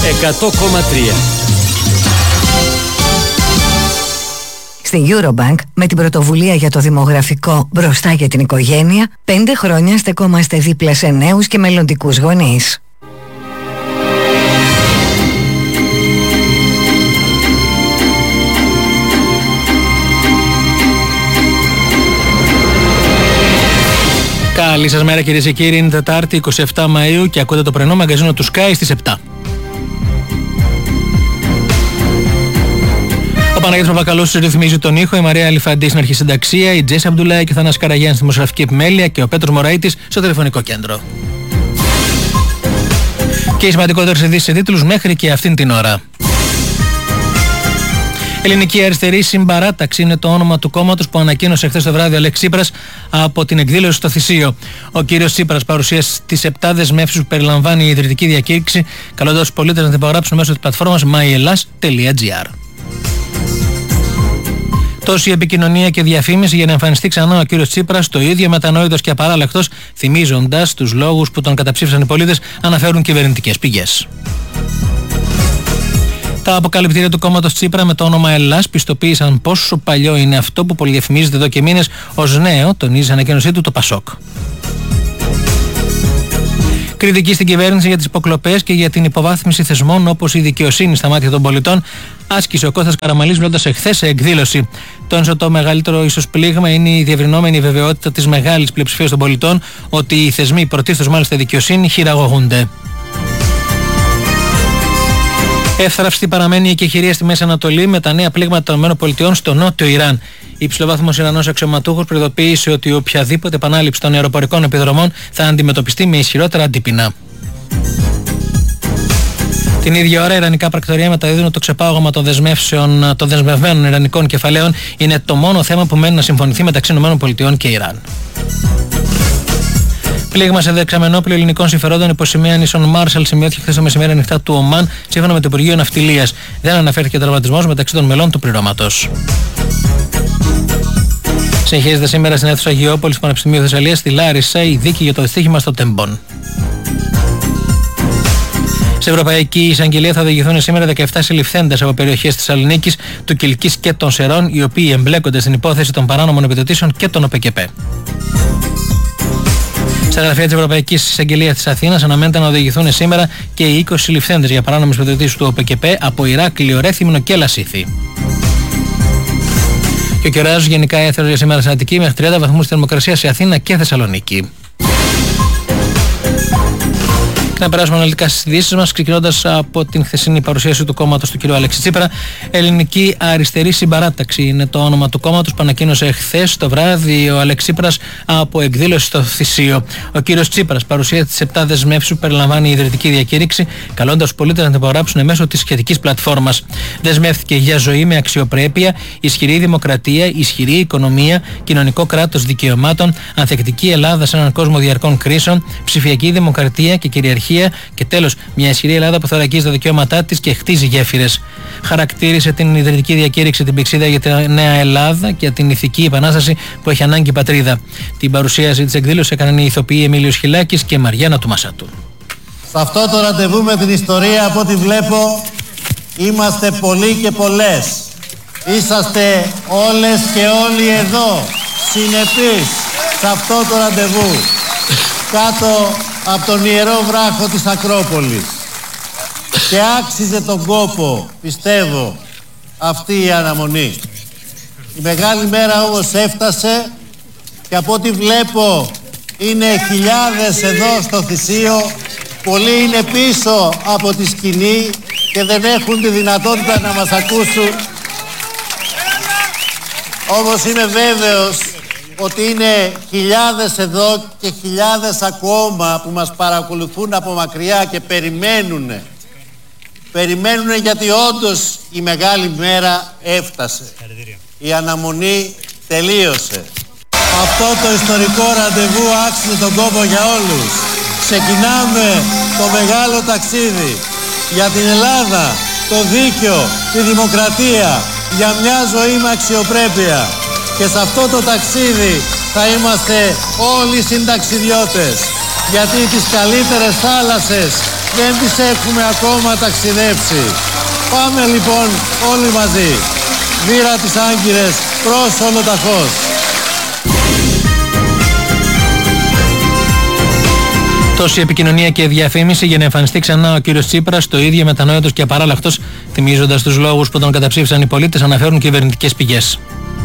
100,3. Στην Eurobank, με την πρωτοβουλία για το δημογραφικό μπροστά για την οικογένεια, 5 χρόνια στεκόμαστε δίπλα σε νέους και μελλοντικούς γονείς. Καλή σας μέρα κυρίες και κύριοι, είναι Τετάρτη 27 Μαΐου και ακούτε το πρωινό μαγκαζίνο του Sky στις 7. Ο Παναγιώτης Παπακαλούσης ρυθμίζει τον ήχο, η Μαρία Αλιφαντή στην αρχισυνταξία, η Τζέσσα Αμπτουλάη και ο Θανάσης Καραγιάννης στη δημοσιογραφική επιμέλεια και ο Πέτρος Μωραΐτης στο τηλεφωνικό κέντρο. Και οι σημαντικότερες ειδήσεις σε τίτλους μέχρι και αυτήν την ώρα. Ελληνική Αριστερή Συμπαράταξη είναι το όνομα του κόμματος που ανακοίνωσε χθες το βράδυ ο Αλέξης Τσίπρας από την εκδήλωση στο Θησείο. Ο κύριος Τσίπρας παρουσίασε τις 7 δεσμεύσεις που περιλαμβάνει η ιδρυτική διακήρυξη, καλώντας τους πολίτες να την υπογράψουν μέσω της πλατφόρμας myellas.gr. Τόση επικοινωνία και διαφήμιση για να εμφανιστεί ξανά ο κύριος Τσίπρας, το ίδιο μετανόητος και απαράλλαχτος, θυμίζοντας τους λόγους που τον καταψήφισαν οι πολίτες, αναφέρουν κυβερνητικές πηγές. Τα αποκαλυπτήρια του κόμματος Τσίπρα με το όνομα Ελλάς πιστοποίησαν πόσο παλιό είναι αυτό που πολυδιαφημίζεται εδώ και μήνες ως νέο, τονίζει στην ανακοίνωσή του το Πασόκ. Κριτική στην κυβέρνηση για τις υποκλοπές και για την υποβάθμιση θεσμών όπως η δικαιοσύνη στα μάτια των πολιτών άσκησε ο Κώστας Καραμανλής μιλώντας εχθές σε εκδήλωση. Τόνισε ότι το μεγαλύτερο ίσως πλήγμα είναι η διευρυνόμενη βεβαιότητα της μεγάλης πλειοψηφίας των πολιτών ότι οι θεσμοί, πρωτίστως μάλιστα η δικαιοσύνη, χειραγωγούνται. Εύθραυστη παραμένει η εκεχηρία στη Μέση Ανατολή με τα νέα πλήγματα των ΗΠΑ στο νότιο Ιράν. Υψηλοβάθμος Ιρανός αξιωματούχος προειδοποίησε ότι οποιαδήποτε επανάληψη των αεροπορικών επιδρομών θα αντιμετωπιστεί με ισχυρότερα αντίπεινα. Την ίδια ώρα, ιρανικά πρακτορία μεταδίδουν ότι το ξεπάγωμα των δεσμευμένων ιρανικών κεφαλαίων είναι το μόνο θέμα που μένει να συμφωνηθεί μεταξύ ΗΠΑ και Ιράν. Πλήγμα σε δεξαμενόπλοιο ελληνικών συμφερόντων υπό σημαία νήσων Μάρσαλ σημειώθηκε χθες το μεσημέρι νυχτά του Ομάν, σύμφωνα με το Υπουργείο Ναυτιλίας. Δεν αναφέρθηκε τραυματισμός μεταξύ των μελών του πληρώματος. Συνεχίζεται σήμερα στην αίθουσα Αγιώπολης του Πανεπιστημίου Θεσσαλίας στη Λάρισα η δίκη για το δυστύχημα στο Τεμπον. Σε Ευρωπαϊκή Εισαγγελία θα οδηγηθούν σήμερα 17 συλληφθέντες από περιοχές της Θεσσαλονίκης, του Κιλκής και των Σερών, οι οποίοι εμπλέκονται στην υπόθεση των παράνομων επιδοτήσεων και των ΟΠΕΚΕΠΕ. Στα γραφεία της Ευρωπαϊκής Εισαγγελίας της Αθήνας αναμένεται να οδηγηθούν σήμερα και οι 20 συλληφθέντες για παράνομες επιδοτήσεις του ΟΠΕΚΕΠΕ από Ηράκλειο, Ρέθυμνο και Λασίθι. Και ο καιρός γενικά έθερος για σήμερα στην Αττική μέχρι 30 βαθμούς θερμοκρασία σε Αθήνα και Θεσσαλονίκη. Να περάσουμε αναλυτικά στις ειδήσεις μας, ξεκινώντας από την χθεσινή παρουσίαση του κόμματος του κ. Αλέξη Τσίπρα. Ελληνική Αριστερή Συμπαράταξη είναι το όνομα του κόμματος που ανακοίνωσε χθες το βράδυ ο Αλέξη Τσίπρας από εκδήλωση στο Θησείο. Ο κ. Τσίπρας παρουσίασε τις 7 δεσμεύσεις που περιλαμβάνει η ιδρυτική διακήρυξη, καλώντας τους πολίτες να την υπογράψουν μέσω της σχετικής πλατφόρμας. Δεσμεύτηκε για ζωή με αξιοπρέπεια, ισχυρή δημοκρατία, ισχυρή οικονομία, κοινωνικό κράτος δικαιωμάτων, ανθεκτική Ελλάδα σε έναν κόσμο διαρκών κρίσεων, ψηφιακή δημοκρατία και κυριαρχία. Και τέλος, μια ισχυρή Ελλάδα που θα αγγίζει τα δικαιώματά της και χτίζει γέφυρες. Χαρακτήρισε την ιδρυτική διακήρυξη την πηξίδα για τη νέα Ελλάδα και την ηθική επανάσταση που έχει ανάγκη η πατρίδα. Την παρουσίαση της εκδήλωσης έκαναν οι ηθοποιοί Εμίλιος Χιλάκης και Μαριάννα Τουμασάτου. Σε αυτό το ραντεβού με την ιστορία, από ό,τι βλέπω, είμαστε πολλοί και πολλές. Είσαστε όλες και όλοι εδώ, συνεπείς σε αυτό το ραντεβού, κάτω από τον ιερό βράχο της Ακρόπολης. Και άξιζε τον κόπο, πιστεύω, αυτή η αναμονή. Η μεγάλη μέρα όμως έφτασε και από ό,τι βλέπω είναι χιλιάδες εδώ στο Θησείο. Πολλοί είναι πίσω από τη σκηνή και δεν έχουν τη δυνατότητα να μας ακούσουν. Όμως είμαι βέβαιος ότι είναι χιλιάδες εδώ και χιλιάδες ακόμα που μας παρακολουθούν από μακριά και περιμένουνε. Περιμένουνε γιατί όντως η μεγάλη μέρα έφτασε. Η αναμονή τελείωσε. Αυτό το ιστορικό ραντεβού άξιζε τον κόπο για όλους. Ξεκινάμε το μεγάλο ταξίδι για την Ελλάδα, το δίκαιο, τη δημοκρατία, για μια ζωή με αξιοπρέπεια. Και σε αυτό το ταξίδι θα είμαστε όλοι συνταξιδιώτες. Γιατί τις καλύτερες θάλασσες δεν τις έχουμε ακόμα ταξιδέψει. Πάμε λοιπόν όλοι μαζί. Μοίρα τις Άγκυρες προς ολοταχώς. Τόση επικοινωνία και διαφήμιση για να εμφανιστεί ξανά ο κύριος Τσίπρας, το ίδιο μετανόητος και απαράλλαχτος, θυμίζοντας τους λόγους που τον καταψήφισαν οι πολίτες, αναφέρουν κυβερνητικές πηγές.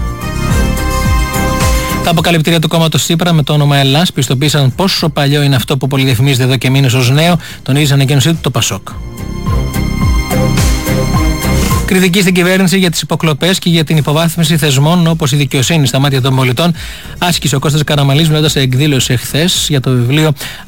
Τα αποκαλυπτήρια του κόμματος Τσίπρα με το όνομα Ελλάς πιστοποίησαν πόσο παλιό είναι αυτό που πολυδιαφημίζεται εδώ και μήνες ως νέο, τονίζει ανακοίνωσή του το Πασόκ. Κριτική στην κυβέρνηση για τις υποκλοπές και για την υποβάθμιση θεσμών όπως η δικαιοσύνη στα μάτια των πολιτών άσκησε ο Κώστας Καραμανλής μιλώντας σε εκδήλωση εχθές για το βιβλίο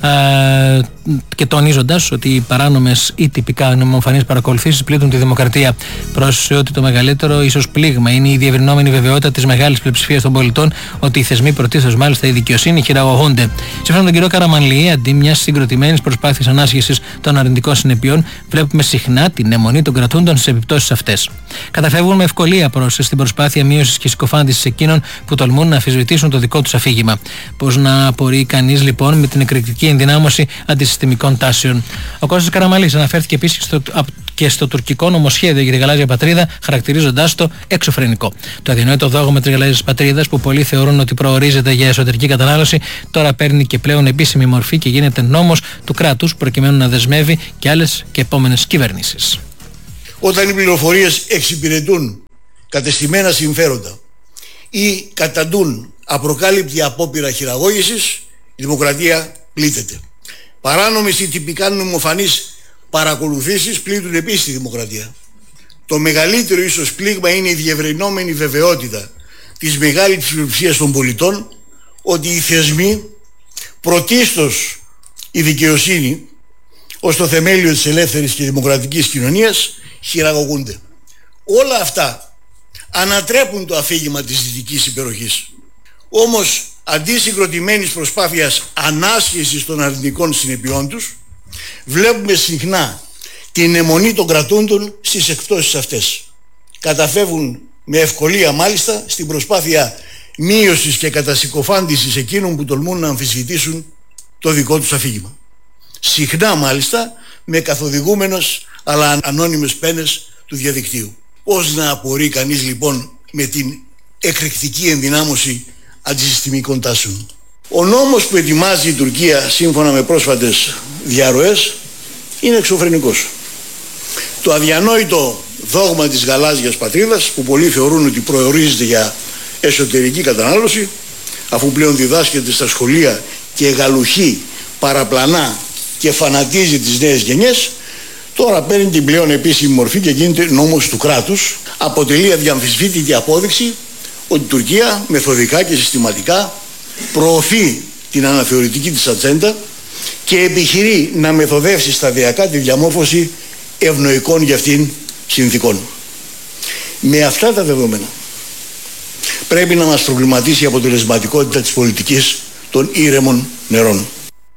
και τονίζοντας ότι οι παράνομες ή τυπικά νομιμοφανείς παρακολουθήσεις πλήττουν τη δημοκρατία. Πρόσθεσε ότι το μεγαλύτερο ίσως πλήγμα είναι η διευρυνόμενη βεβαιότητα της μεγάλης πλειοψηφίας των πολιτών ότι οι θεσμοί, πρωτίστως μάλιστα η δικαιοσύνη, χειραγωγούνται. Σύμφωνα με τον κύριο Καραμανλή, αντί μιας συγκροτημένης προσπάθειας ανάσχεσης των αρνητικών συνεπειών, βλέπουμε συχνά την αιμονή των κρατούντων στις επιπτώσεις αυτές. Καταφεύγουν με ευκολία στην προσπάθεια μείωσης και συκοφάντησης εκείνων που τολμούν να αμφισβητήσουν το δικό τους αφήγημα. Πώς να απορεί κανείς λοιπόν με την εκρηκτική ενδυνάμωση αντισυστημικών τάσεων. Ο Κώστας Καραμανλής αναφέρθηκε επίσης και στο τουρκικό νομοσχέδιο για τη γαλάζια πατρίδα, χαρακτηρίζοντάς το εξωφρενικό. Το αδιανόητο δόγμα της γαλάζιας πατρίδας, που πολλοί θεωρούν ότι προορίζεται για εσωτερική κατανάλωση, τώρα παίρνει και πλέον επίσημη μορφή και γίνεται νόμος του κράτους, προκειμένου να δεσμεύει και άλλες και επόμενες κυβερνήσεις. Όταν οι πληροφορίες εξυπηρετούν κατεστημένα συμφέροντα ή καταντούν απροκάλυπτη απόπειρα χειραγώγησης, η δημοκρατία πλήττεται. Παράνομες ή τυπικά νομιμοφανείς παρακολουθήσεις πλήττουν επίσης τη δημοκρατία. Το μεγαλύτερο ίσως πλήγμα είναι η διευρυνόμενη βεβαιότητα της μεγάλης πλειοψηφίας των πολιτών ότι οι θεσμοί, πρωτίστως η δικαιοσύνη, ως το θεμέλιο της ελεύθερης και δημοκρατικής κοινωνίας, χειραγωγούνται. Όλα αυτά ανατρέπουν το αφήγημα της δυτικής υπεροχής. Όμως, αντί συγκροτημένης προσπάθειας ανάσχεσης των αρνητικών συνεπειών τους, βλέπουμε συχνά την αιμονή των κρατούντων στις εκπτώσεις αυτές. Καταφεύγουν με ευκολία μάλιστα στην προσπάθεια μείωσης και κατασυκοφάντησης εκείνων που τολμούν να αμφισβητήσουν το δικό τους αφήγημα. Συχνά μάλιστα με καθοδηγούμενος αλλά ανώνυμες πένες του διαδικτύου. Πώς να απορεί κανείς λοιπόν με την εκρηκτική ενδυνάμωση αντισυστημικών τάσεων. Ο νόμος που ετοιμάζει η Τουρκία σύμφωνα με πρόσφατες διαρροές είναι εξωφρενικός. Το αδιανόητο δόγμα της γαλάζιας πατρίδας, που πολλοί θεωρούν ότι προορίζεται για εσωτερική κατανάλωση, αφού πλέον διδάσκεται στα σχολεία και γαλουχεί, παραπλανά και φανατίζει τις νέες γενιές, τώρα παίρνει την πλέον επίσημη μορφή και γίνεται νόμος του κράτους. Αποτελεί αδιαμφισβήτητη απόδειξη ότι η Τουρκία μεθοδικά και συστηματικά προωθεί την αναθεωρητική της ατζέντα και επιχειρεί να μεθοδεύσει σταδιακά τη διαμόρφωση ευνοϊκών για αυτήν συνθήκων. Με αυτά τα δεδομένα πρέπει να μας προβληματίσει η αποτελεσματικότητα της πολιτικής των ήρεμων νερών.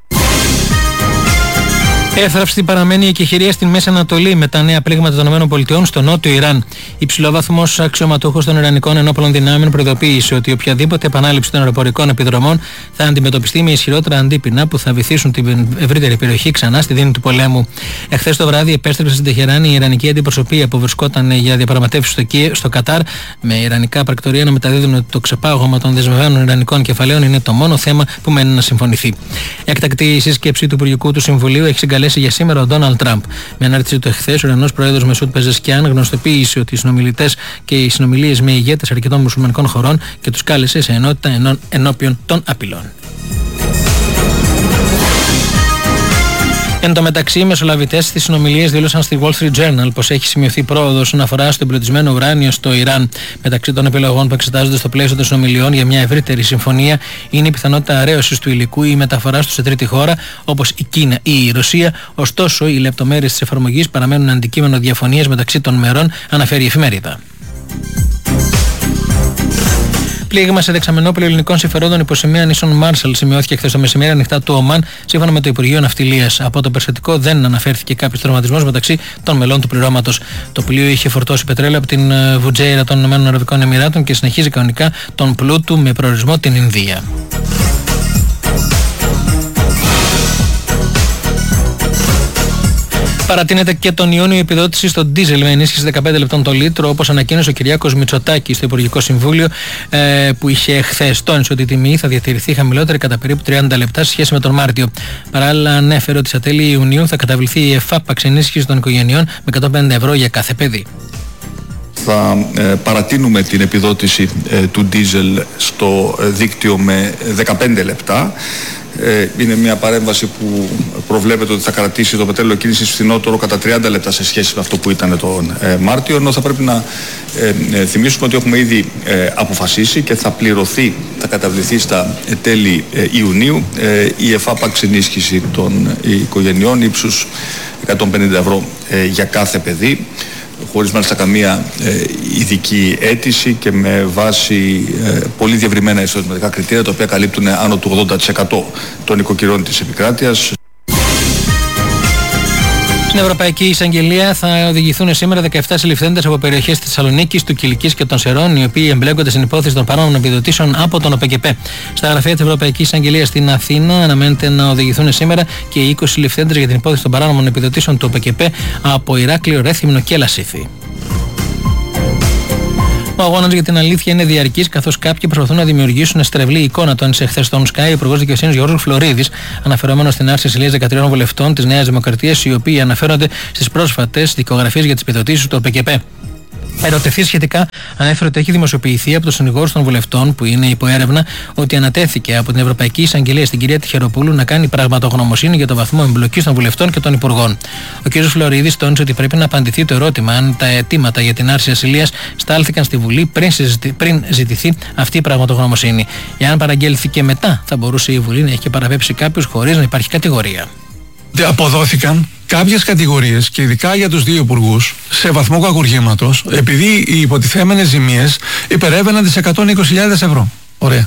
Εύθραυστη παραμένει η εκεχηρία στην Μέση Ανατολή με τα νέα πλήγματα των ΗΠΑ στο νότιο Ιράν. Υψηλόβαθμος αξιωματούχος των Ιρανικών ενόπλων δυνάμεων προειδοποίησε ότι οποιαδήποτε επανάληψη των αεροπορικών επιδρομών θα αντιμετωπιστεί με ισχυρότερα αντίπεινα που θα βυθίσουν την ευρύτερη περιοχή ξανά στη δίνη του πολέμου. Εχθές το βράδυ επέστρεψε στην Τεχεράνη η Ιρανική αντιπροσωπεία που βρισκόταν για διαπραγματεύσεις στο Κατάρ, με Ιρανικά πρακτορία να μεταδίδουν ότι το ξεπάγωμα των δεσμευμένων Ιρανικών κεφαλαίων είναι το μόνο θέμα που μένει να συμφωνηθεί. Έκτακτη σύσκεψη του Υπουργικού του Συμβουλίου έχει συγκαλέσει για σήμερα ο Ντόναλντ Τραμπ. Με ανάρτηση του εχθές, ο Ιρανός πρόεδρος Μεσούτ Πεζεσκιάν γνωστοποίησε ότι οι συνομιλητές και οι συνομιλίες με ηγέτες αρκετών μουσουλμανικών χωρών και τους κάλεσε σε ενότητα ενώπιον των απειλών. Εν τω μεταξύ, οι μεσολαβητές στις συνομιλίες δήλωσαν στη Wall Street Journal πως έχει σημειωθεί πρόοδος όσον αφορά στο εμπλουτισμένο ουράνιο στο Ιράν. Μεταξύ των επιλογών που εξετάζονται στο πλαίσιο των συνομιλιών για μια ευρύτερη συμφωνία είναι η πιθανότητα αρέωσης του υλικού ή μεταφοράς του σε τρίτη χώρα όπως η Κίνα ή η Ρωσία. Ωστόσο, οι λεπτομέρειες της εφαρμογής παραμένουν αντικείμενο διαφωνίας μεταξύ των μερών, αναφέρει η εφημερίδα. Πλήγμα σε δεξαμενόπλαιο ελληνικών συμφερόντων υπό σημαία νήσων Μάρσαλ σημειώθηκε χθες το μεσημέρι ανοιχτά του Ομάν, σύμφωνα με το Υπουργείο Ναυτιλίας. Από το περιστατικό δεν αναφέρθηκε κάποιος τραυματισμός μεταξύ των μελών του πληρώματος. Το πλοίο είχε φορτώσει πετρέλαιο από την Βουτζέιρα των ΗΠΑ και συνεχίζει κανονικά τον πλούτο με προορισμό την Ινδία. Παρατείνεται και τον Ιούνιο η επιδότηση στο ντίζελ με ενίσχυση 15 λεπτών το λίτρο, όπως ανακοίνωσε ο Κυριάκος Μητσοτάκης στο Υπουργικό Συμβούλιο που είχε χθες. Τόνισε ότι η τιμή θα διατηρηθεί χαμηλότερη κατά περίπου 30 λεπτά σε σχέση με τον Μάρτιο. Παράλληλα, ανέφερε ότι στα τέλη Ιουνίου θα καταβληθεί η εφάπαξ ενίσχυση των οικογενειών με 150 ευρώ για κάθε παιδί. Θα παρατείνουμε την επιδότηση του ντίζελ στο δίκτυο με 15 λεπτά. Είναι μια παρέμβαση που προβλέπεται ότι θα κρατήσει το πετρέλαιο κίνησης φθηνότερο κατά 30 λεπτά σε σχέση με αυτό που ήταν τον Μάρτιο, ενώ θα πρέπει να θυμίσουμε ότι έχουμε ήδη αποφασίσει και θα πληρωθεί, θα καταβληθεί στα τέλη Ιουνίου η εφάπαξ ενίσχυση των οικογενειών ύψους 150 ευρώ για κάθε παιδί, χωρίς μάλιστα καμία ειδική αίτηση και με βάση πολύ διευρυμένα εισοδηματικά κριτήρια, τα οποία καλύπτουν άνω του 80% των οικοκυρών της επικράτειας. Στην Ευρωπαϊκή Εισαγγελία θα οδηγηθούν σήμερα 17 συλληφθέντες από περιοχές της Θεσσαλονίκης, του Κιλκής και των Σερών, οι οποίοι εμπλέκονται στην υπόθεση των παράνομων επιδοτήσεων από τον ΟΠΕΚΕΠ. Στα γραφεία της Ευρωπαϊκής Εισαγγελίας στην Αθήνα αναμένεται να οδηγηθούν σήμερα και οι 20 συλληφθέντες για την υπόθεση των παράνομων επιδοτήσεων του ΟΠΕΚΕΠ από Ηράκλειο, Ρέθυμνο και Λασίθι. Ο αγώνας για την αλήθεια είναι διαρκής, καθώς κάποιοι προσπαθούν να δημιουργήσουν στρεβλή εικόνα. Το ένισε χθες στον Sky ο Υπουργός Δικαιοσύνης Γιώργος Φλωρίδης, αναφερόμενος στην άρση ασυλίας 13 βουλευτών της Νέας Δημοκρατίας, οι οποίοι αναφέρονται στις πρόσφατες δικογραφίες για τις επιδοτήσεις του ΟΠΕΚΕΠ. Ερωτηθεί σχετικά, ανέφερε ότι έχει δημοσιοποιηθεί από τους συνηγόρους των βουλευτών, που είναι υπό έρευνα, ότι ανατέθηκε από την Ευρωπαϊκή Εισαγγελία στην κυρία Τιχεροπούλου να κάνει πραγματογνωμοσύνη για το βαθμό εμπλοκής των βουλευτών και των υπουργών. Ο κ. Φλωρίδης τόνισε ότι πρέπει να απαντηθεί το ερώτημα αν τα αιτήματα για την άρση ασυλίας στάλθηκαν στη Βουλή πριν ζητηθεί αυτή η πραγματογνωμοσύνη. Εάν παραγγέλθηκε μετά, θα μπορούσε η Βουλή να έχει παραπέψει κάποιους χωρίς να υπάρχει κατηγορία. Αποδόθηκαν κάποιες κατηγορίες και ειδικά για τους δύο υπουργούς σε βαθμό κακουργήματος, επειδή οι υποτιθέμενες ζημίες υπερέβαιναν τις 120.000 ευρώ. Ωραία.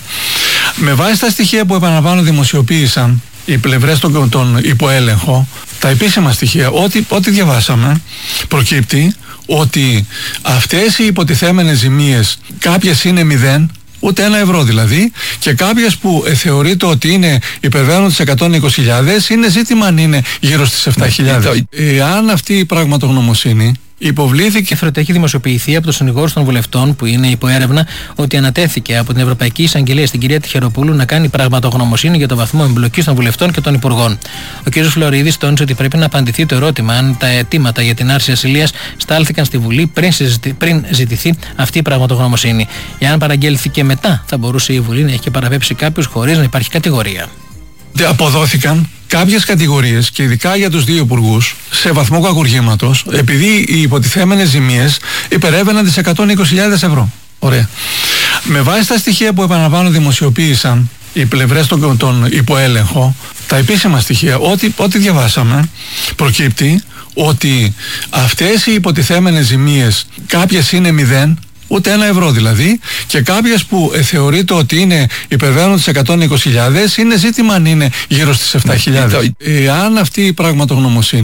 Με βάση τα στοιχεία που, επαναλαμβάνω, δημοσιοποίησαν οι πλευρές των υποέλεγχο, τα επίσημα στοιχεία, ό,τι διαβάσαμε, προκύπτει ότι αυτές οι υποτιθέμενες ζημίες, κάποιες είναι 0, ούτε 1 ευρώ δηλαδή, και κάποιες που θεωρείται ότι είναι υπερβαίνουν τις 120.000, είναι ζήτημα αν είναι γύρω στις 7.000. Εάν αυτή η πραγματογνωμοσύνη υποβλήθηκε. Έχει δημοσιοποιηθεί από τους συνηγόρους των βουλευτών, που είναι υπό έρευνα, ότι ανατέθηκε από την Ευρωπαϊκή Εισαγγελία στην κυρία Τιχεροπούλου να κάνει πραγματογνωμοσύνη για το βαθμό εμπλοκής των βουλευτών και των υπουργών. Ο κ. Φλωρίδης τόνισε ότι πρέπει να απαντηθεί το ερώτημα αν τα αιτήματα για την άρση ασυλίας στάλθηκαν στη Βουλή πριν ζητηθεί αυτή η πραγματογνωμοσύνη. Εάν παραγγέλθηκε μετά, θα μπορούσε η Βουλή να έχει παραπέψει κάποιους χωρίς να υπάρχει κατηγορία. Αποδόθηκαν κάποιες κατηγορίες και ειδικά για τους δύο υπουργούς σε βαθμό κακουργήματος, επειδή οι υποτιθέμενες ζημίες υπερέβαιναν τις 120.000 ευρώ. Ωραία. Με βάση τα στοιχεία που, επαναλαμβάνω, δημοσιοποίησαν οι πλευρές των υποέλεγχο, τα επίσημα στοιχεία, ό,τι διαβάσαμε, προκύπτει ότι αυτές οι υποτιθέμενες ζημίες, κάποιες είναι 0, ούτε 1 ευρώ δηλαδή, και κάποιες που θεωρείται ότι είναι υπερβαίνουν τις 120.000, είναι ζήτημα αν είναι γύρω στις 7.000. Εάν αυτή η πραγματογνωμοσύνη